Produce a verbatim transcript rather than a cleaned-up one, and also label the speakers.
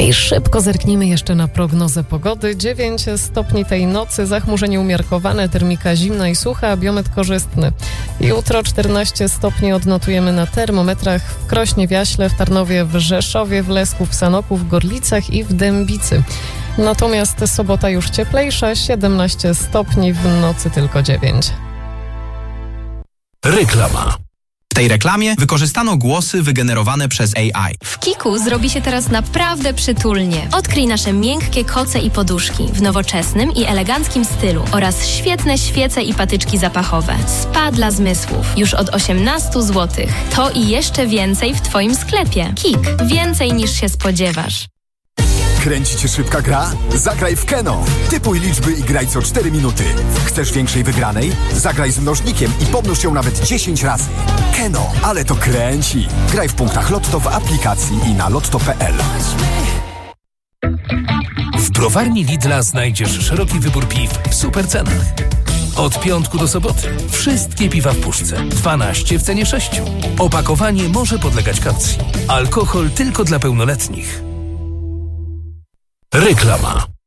Speaker 1: I szybko zerknijmy jeszcze na prognozę pogody. dziewięć stopni tej nocy, zachmurzenie umiarkowane, termika zimna i sucha, a biometr korzystny. Jutro czternaście stopni odnotujemy na termometrach w Krośnie, w Jaśle, w Tarnowie, w Rzeszowie, w Lesku, w Sanoku, w Gorlicach i w Dębicy. Natomiast sobota już cieplejsza, siedemnaście stopni, w nocy tylko dziewięć.
Speaker 2: Reklama. W tej reklamie wykorzystano głosy wygenerowane przez A I.
Speaker 3: W Kiku zrobi się teraz naprawdę przytulnie. Odkryj nasze miękkie koce i poduszki w nowoczesnym i eleganckim stylu oraz świetne świece i patyczki zapachowe. Spa dla zmysłów. Już od osiemnaście złotych. To i jeszcze więcej w Twoim sklepie. Kik. Więcej niż się spodziewasz.
Speaker 4: Kręci Cię szybka gra? Zagraj w Keno. Typuj liczby i graj co cztery minuty. Chcesz większej wygranej? Zagraj z mnożnikiem i pomnóż ją nawet dziesięć razy. Keno, ale to kręci. Graj w punktach Lotto w aplikacji i na lotto kropka p l.
Speaker 5: W browarni Lidla znajdziesz szeroki wybór piw w super cenach. Od piątku do soboty wszystkie piwa w puszce. dwanaście w cenie sześciu. Opakowanie może podlegać kaucji. Alkohol tylko dla pełnoletnich.
Speaker 2: Reklama.